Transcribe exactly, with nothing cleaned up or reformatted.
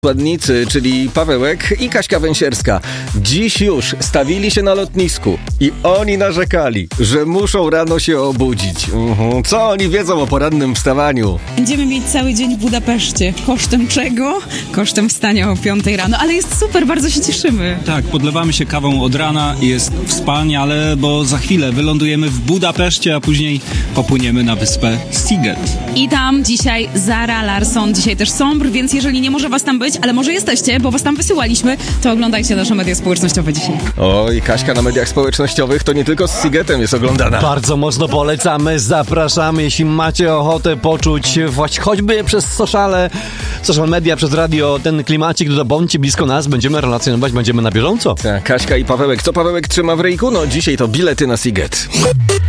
Składnicy, czyli Pawełek i Kaśka Węsierska, dziś już stawili się na lotnisku i oni narzekali, że muszą rano się obudzić. Uh-huh. Co oni wiedzą o porannym wstawaniu? Będziemy mieć cały dzień w Budapeszcie. Kosztem czego? Kosztem wstania o piątej rano, ale jest super, bardzo się cieszymy. Tak, podlewamy się kawą od rana i jest wspaniale, bo za chwilę wylądujemy w Budapeszcie, a później popłyniemy na wyspę Sziget. I tam dzisiaj Zara Larsson, dzisiaj też Sombr, więc jeżeli nie może was tam być, ale może jesteście, bo was tam wysyłaliśmy, to oglądajcie nasze media społecznościowe dzisiaj. Oj, Kaśka na mediach społecznościowych to nie tylko z Szigetem jest oglądana. Bardzo mocno polecamy, zapraszamy, jeśli macie ochotę poczuć właśnie choćby przez sociale, social media, przez radio ten klimacik, to bądźcie blisko nas, będziemy relacjonować, będziemy na bieżąco. Tak, Kaśka i Pawełek. Co Pawełek trzyma w ryjku? No dzisiaj to bilety na Sziget.